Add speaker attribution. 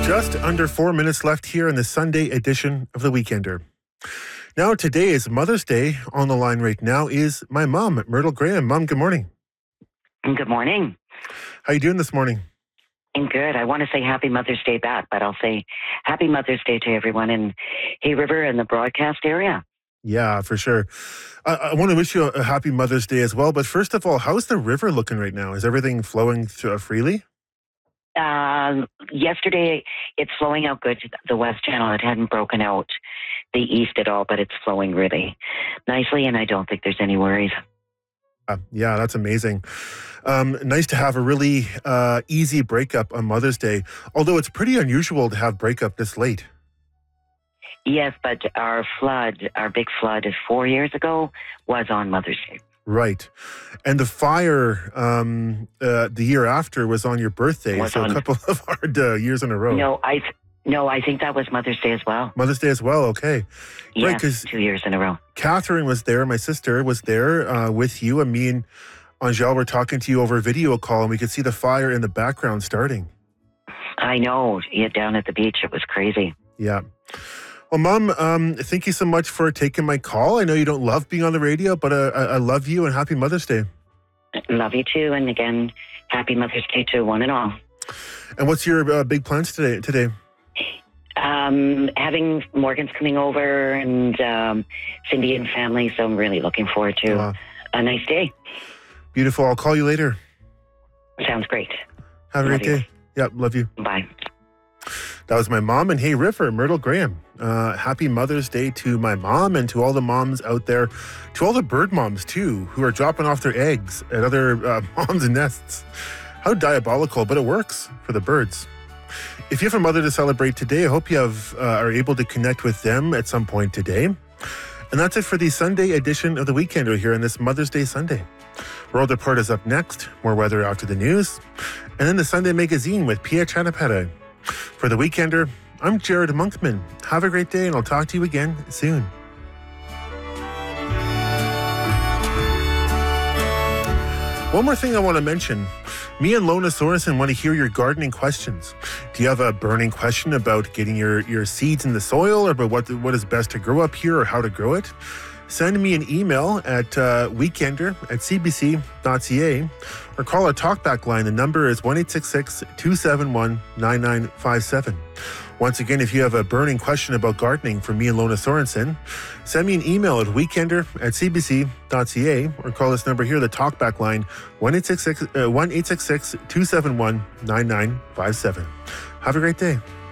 Speaker 1: Just under 4 minutes left here in the Sunday edition of The Weekender. Now, today is Mother's Day. On the line right now is my mom, Myrtle Graham. Mom, good morning.
Speaker 2: Good morning.
Speaker 1: How you doing this morning?
Speaker 2: I'm good. I want to say Happy Mother's Day back, but I'll say Happy Mother's Day to everyone in Hay River and the broadcast area.
Speaker 1: Yeah, for sure. I want to wish you a happy Mother's Day as well. But first of all, how's the river looking right now? Is everything flowing freely?
Speaker 2: Yesterday, it's flowing out good to the West Channel. It hadn't broken out the east at all, but it's flowing really nicely, and I don't think there's any worries.
Speaker 1: Yeah, that's amazing. Nice to have a really easy breakup on Mother's Day, although it's pretty unusual to have breakup this late.
Speaker 2: Yes, but our big flood 4 years ago was on Mother's Day.
Speaker 1: Right. And the fire the year after was on your birthday, a couple of hard years in a row.
Speaker 2: No, I think that was Mother's Day as well.
Speaker 1: Mother's Day as well, okay.
Speaker 2: Yeah,
Speaker 1: right, 'cause
Speaker 2: 2 years in a row.
Speaker 1: Catherine was there, my sister was there with you, and me and Angel were talking to you over a video call, and we could see the fire in the background starting.
Speaker 2: I know. Yeah, down at the beach, it was crazy.
Speaker 1: Yeah. Well, Mom, thank you so much for taking my call. I know you don't love being on the radio, but I love you, and happy Mother's Day.
Speaker 2: Love you too, and again, happy Mother's Day to one and all.
Speaker 1: And what's your big plans today?
Speaker 2: Having Morgan's coming over and Cindy and family, so I'm really looking forward to a nice day.
Speaker 1: Beautiful. I'll call you later.
Speaker 2: Sounds great.
Speaker 1: Have a great day. Yep, love you.
Speaker 2: Bye.
Speaker 1: That was my mom in Hay River, Myrtle Graham. Happy Mother's Day to my mom and to all the moms out there, to all the bird moms too, who are dropping off their eggs at other moms' nests. How diabolical, but it works for the birds. If you have a mother to celebrate today, I hope you are able to connect with them at some point today. And that's it for the Sunday edition of The Weekender here on this Mother's Day Sunday. World Report is up next, more weather after the news, and then the Sunday Magazine with Pia Chanapere. For The Weekender, I'm Jared Monkman. Have a great day, and I'll talk to you again soon. One more thing I want to mention. Me and Lona Sorensen want to hear your gardening questions. Do you have a burning question about getting your seeds in the soil, or about what is best to grow up here, or how to grow it? Send me an email at weekender@cbc.ca or call our talkback line. The number is 1-866-271-9957. Once again, if you have a burning question about gardening for me and Lona Sorensen, send me an email at weekender@cbc.ca or call this number here, the talkback line, 1-866-271-9957. Have a great day.